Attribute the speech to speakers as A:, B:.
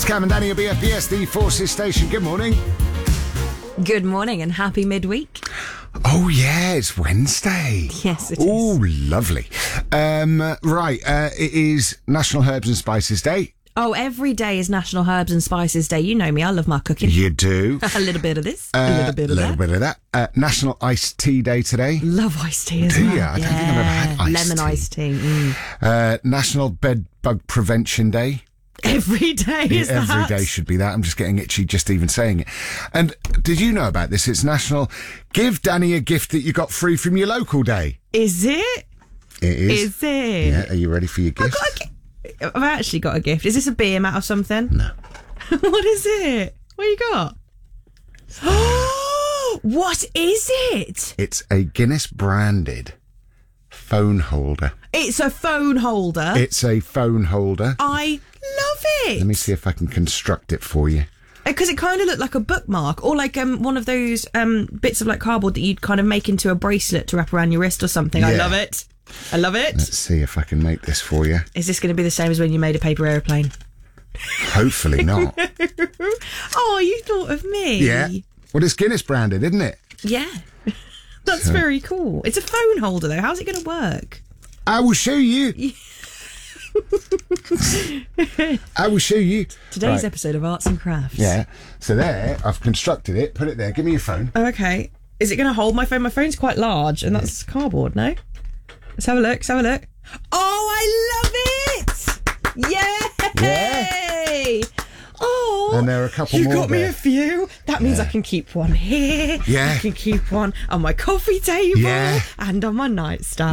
A: It's Cam and Danny at BFBS, the Forces Station. Good morning.
B: Good morning and happy midweek.
A: Oh, yeah, it's Wednesday.
B: Yes, it
A: Oh,
B: is.
A: lovely. It is National Herbs and Spices Day.
B: Oh, every day is National Herbs and Spices Day. You know me, I love my cooking.
A: You do.
B: A little bit of this, a little bit of that.
A: National Iced Tea Day today.
B: Love iced tea as
A: Do
B: well.
A: you? I don't think I've ever had iced
B: Lemon
A: tea.
B: iced tea.
A: National Bed Bug Prevention Day.
B: Every day is that.
A: Every day should be that. I'm just getting itchy just even saying it. And did you know about this? It's National Give Danny a Gift That You Got Free From Your Local Day.
B: Is it?
A: It is.
B: Is it?
A: Yeah, are you ready for your gift?
B: I've actually got a gift. Is this a beer mat or something?
A: No.
B: What is it? What you got? What is it?
A: It's a Guinness branded phone holder.
B: It's a phone holder.
A: It's a phone holder.
B: I love it.
A: Let me see if I can construct it for you.
B: Because it kind of looked like a bookmark or like one of those bits of like cardboard that you'd kind of make into a bracelet to wrap around your wrist or something. I
A: Yeah.
B: love it. I love it.
A: Let's see if I can make this for you.
B: Is this going to be the same as when you made a paper aeroplane?
A: Hopefully not.
B: Oh, you thought of me.
A: Yeah. Well, it's Guinness branded, isn't it?
B: Yeah. That's very cool. It's a phone holder though. How's it going to work?
A: I will show you. I will show you.
B: Today's
A: Right.
B: episode of Arts and Crafts.
A: Yeah. So there, I've constructed it. Put it there. Give me your phone.
B: Oh, okay. Is it going to hold my phone? My phone's quite large and that's cardboard, no? Let's have a look. Let's have a look. Oh, I love it! Yay! Oh,
A: And there are a couple
B: you
A: more
B: got me
A: there.
B: a few. That means I can keep one here.
A: Yeah.
B: I can keep one on my coffee table
A: Yeah.
B: and on my nightstand.